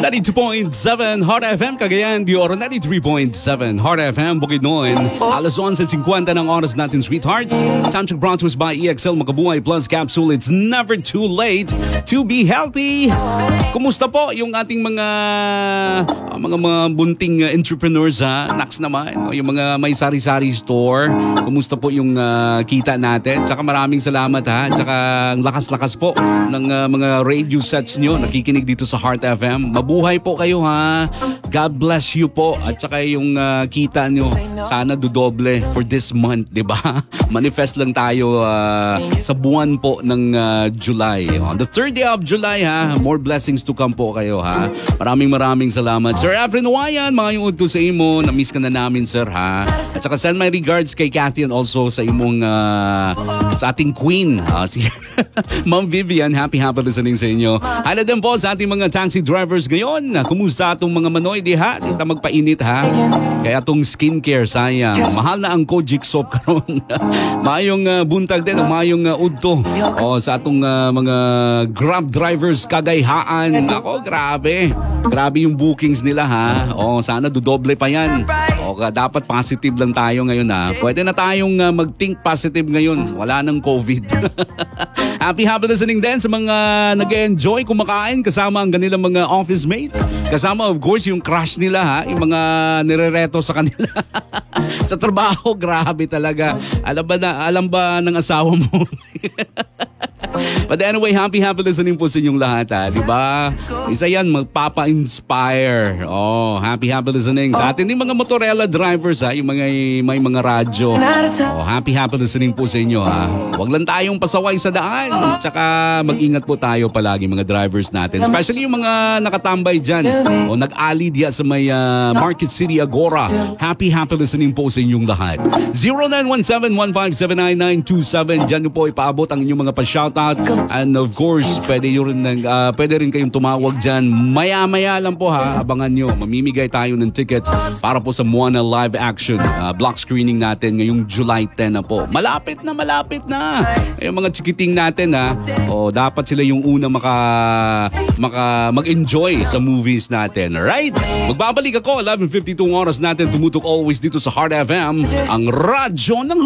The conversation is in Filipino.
92.7 Heart FM Cagayan de Oro, 93.7 Heart FM Bukidnon. Alas 11:50 ng oras natin, sweethearts. Time check brought to us by EXL Makabuhay Plus Capsule. It's never too late to be healthy. Kumusta po yung ating mga bunting entrepreneurs, ha? Naks naman, yung mga may sari-sari store. Kumusta po yung kita natin? Tsaka maraming salamat, ha? Tsaka ang lakas-lakas po ng mga radio sets nyo. Nakikinig dito sa Heart FM. Mabuhay po kayo, ha. God bless you po. At saka yung kita nyo, sana dudoble for this month, di ba? Manifest lang tayo sa buwan po ng July. On the 3rd day of July, ha. More blessings to come po kayo, ha. Maraming salamat. Sir Efren Wayan, mga yung udto sa imo. Na-miss ka na namin, sir, ha. At saka send my regards kay Cathy and also sa imong sa ating queen, si Ma'am Vivian. Happy listening sa inyo. Hala din po sa ating mga taxi drivers ngayon. Kumusta atong mga manoy, di ha? Sinta magpainit, ha? Kaya atong skincare, sayang. Mahal na ang Kojic soap karon. Mayong buntag din, mayong udto. Sa atong mga Grab drivers kagayhaan. Ako, grabe. Grabe yung bookings nila, ha? Sana dudoble pa yan. Dapat positive lang tayo ngayon, ha? Pwede na tayong mag-think positive ngayon. Wala nang COVID. Happy listening din sa mga nag-enjoy kumakain kasama ang kanilang mga office mates. Kasama of course yung crush nila, ha? Yung mga nirereto sa kanila. Sa trabaho, grabe talaga. Alam ba ng asawa mo? But anyway, happy listening po sa inyong lahat, ha? Diba? Isa yan, magpapa-inspire. Happy listening sa atin yung mga motorella drivers, ha? Yung may mga radyo. Happy listening po sa inyo, ha? Huwag lang tayong pasaway sa daan. Tsaka mag-ingat po tayo palagi, mga drivers natin. Especially yung mga nakatambay dyan o nag-ali diya sa may Market City Agora. Happy listening po sa inyong lahat. 0917-1579927. Dyan nyo po ipaabot ang inyong mga pa-shoutout. And of course, pwede rin kayong tumawag dyan. Maya-maya lang po, ha. Abangan nyo. Mamimigay tayo ng ticket para po sa Moana Live Action block screening natin ngayong July 10 na po. Malapit na. Yung mga chikiting natin, ha. Dapat sila yung una mag-enjoy sa movies natin. Alright? Magbabalik ako. 11:52 oras natin. Tumutok always dito sa Heart FM. Ang radyo ng